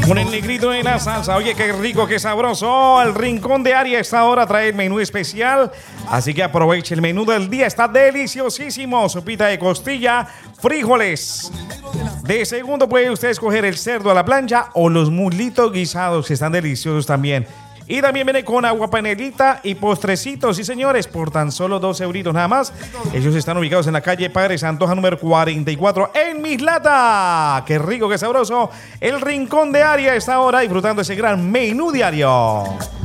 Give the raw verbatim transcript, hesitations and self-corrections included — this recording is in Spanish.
Con el negrito de la salsa. Oye, qué rico, qué sabroso. El Rincón de Aria esta hora trae el menú especial. Así que aproveche el menú del día. Está deliciosísimo. Sopita de costilla, frijoles. De segundo puede usted escoger el cerdo a la plancha o los muslitos guisados, que están deliciosos también. Y también viene con agua panelita y postrecitos, sí señores, por tan solo dos euritos nada más. Ellos están ubicados en la calle Padre Santoja número cuarenta y cuatro en Mislata. Qué rico, qué sabroso. El Rincón de Aria está ahora disfrutando ese gran menú diario.